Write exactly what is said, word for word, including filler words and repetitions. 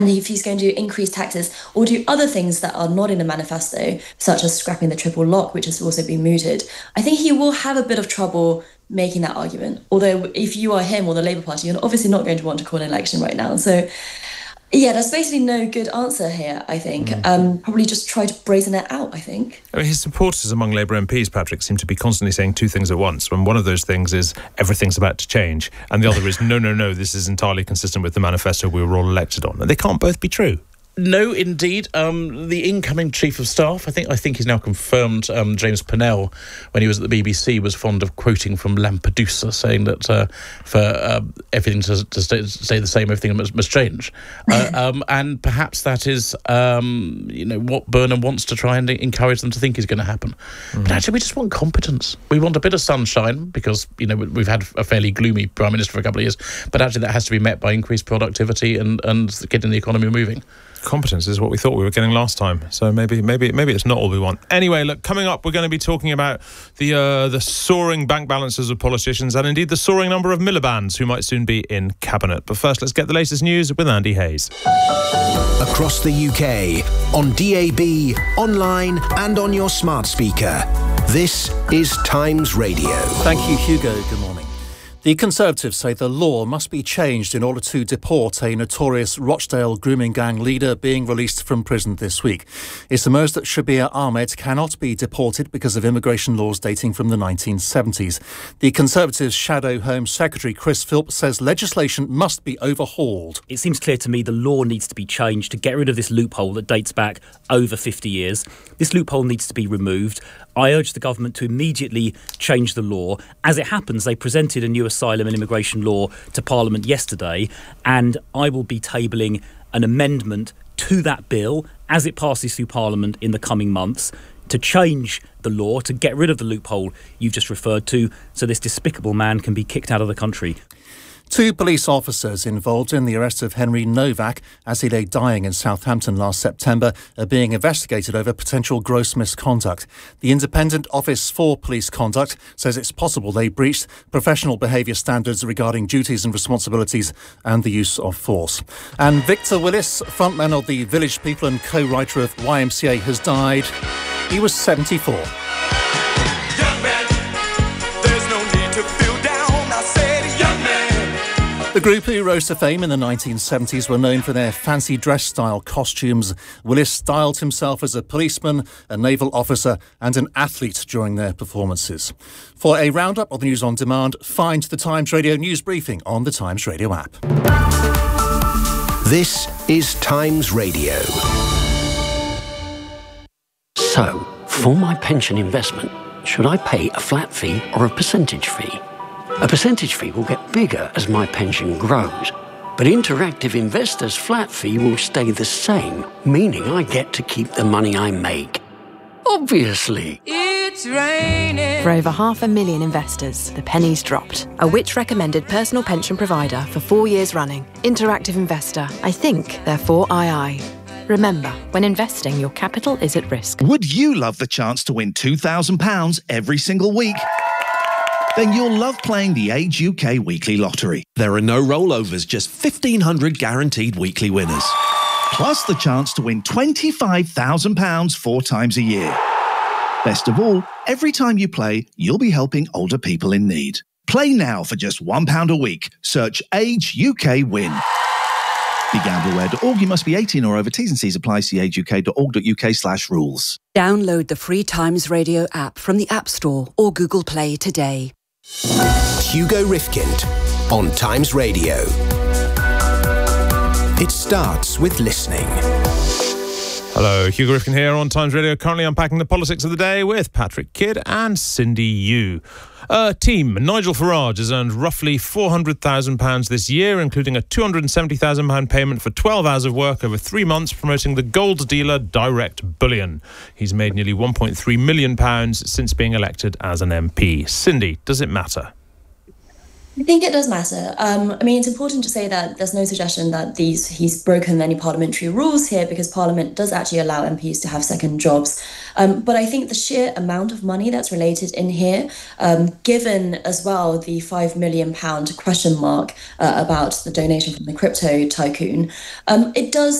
if he's going to increase taxes or do other things that are not in the manifesto, such as scrapping the triple lock, which has also been mooted, I think he will have a bit of trouble making that argument. Although if you are him or the Labour Party, you're obviously not going to want to call an election right now. So yeah, there's basically no good answer here, I think. Mm. Um, probably just try to brazen it out, I think. I mean, his supporters among Labour M Ps, Patrick, seem to be constantly saying two things at once. When one of those things is everything's about to change, and the other is no, no, no, this is entirely consistent with the manifesto we were all elected on. And they can't both be true. No, indeed. Um, the incoming Chief of Staff, I think I think he's now confirmed, um, James Pennell, when he was at the B B C, was fond of quoting from Lampedusa, saying that uh, for uh, everything to, to stay, stay the same, everything must, must change. Uh, um, and perhaps that is, um, you know, what Burnham wants to try and encourage them to think is going to happen. Mm. But actually, we just want competence. We want a bit of sunshine because, you know, we've had a fairly gloomy Prime Minister for a couple of years. But actually, that has to be met by increased productivity and, and getting the economy moving. Competence is what we thought we were getting last time, so maybe maybe maybe it's not all we want. Anyway, look, coming up we're going to be talking about the uh, the soaring bank balances of politicians and indeed the soaring number of Miliband's who might soon be in cabinet. But first, let's get the latest news with Andy Hayes. Across the U K, on D A B, online and on your smart speaker. This is Times Radio. Thank you, Hugo. Good morning. The Conservatives say the law must be changed in order to deport a notorious Rochdale grooming gang leader being released from prison this week. It's emerged that Shabir Ahmed cannot be deported because of immigration laws dating from the nineteen seventies. The Conservatives' Shadow Home Secretary Chris Philp says legislation must be overhauled. It seems clear to me the law needs to be changed to get rid of this loophole that dates back over fifty years. This loophole needs to be removed. I urge the government to immediately change the law. As it happens, they presented a new asylum and immigration law to Parliament yesterday, and I will be tabling an amendment to that bill as it passes through Parliament in the coming months to change the law, to get rid of the loophole you've just referred to, so this despicable man can be kicked out of the country. Two police officers involved in the arrest of Henry Novak as he lay dying in Southampton last September are being investigated over potential gross misconduct. The Independent Office for Police Conduct says it's possible they breached professional behaviour standards regarding duties and responsibilities and the use of force. And Victor Willis, frontman of the Village People and co-writer of Y M C A, has died. He was seventy-four. The group who rose to fame in the nineteen seventies were known for their fancy dress-style costumes. Willis styled himself as a policeman, a naval officer and an athlete during their performances. For a roundup of the news on demand, find the Times Radio News Briefing on the Times Radio app. This is Times Radio. So, for my pension investment, should I pay a flat fee or a percentage fee? A percentage fee will get bigger as my pension grows, but Interactive Investor's flat fee will stay the same, meaning I get to keep the money I make. Obviously. It's raining. For over half a million investors, the penny's dropped. A Which-recommended personal pension provider for four years running. Interactive Investor. I think, therefore I I. Remember, when investing, your capital is at risk. Would you love the chance to win two thousand pounds every single week? Then you'll love playing the Age U K Weekly Lottery. There are no rollovers, just fifteen hundred guaranteed weekly winners. Plus the chance to win twenty-five thousand pounds four times a year. Best of all, every time you play, you'll be helping older people in need. Play now for just one pound a week. Search Age U K Win. be gamble aware dot org. You must be eighteen or over. T's and C's apply. See age u k dot org dot u k slash rules. Download the free Times Radio app from the App Store or Google Play today. Hugo Rifkind on Times Radio. It starts with listening. Hello, Hugo Rifkind here on Times Radio, currently unpacking the politics of the day with Patrick Kidd and Cindy Yu. Uh, team Nigel Farage has earned roughly four hundred thousand pounds this year, including a two hundred seventy thousand pounds payment for twelve hours of work over three months promoting the gold dealer Direct Bullion. He's made nearly one point three million pounds since being elected as an M P. Cindy, does it matter? I think it does matter. Um, I mean, it's important to say that there's no suggestion that these he's broken any parliamentary rules here, because Parliament does actually allow M Ps to have second jobs. Um, but I think the sheer amount of money that's related in here, um, given as well the five million pound question mark uh, about the donation from the crypto tycoon, um, it does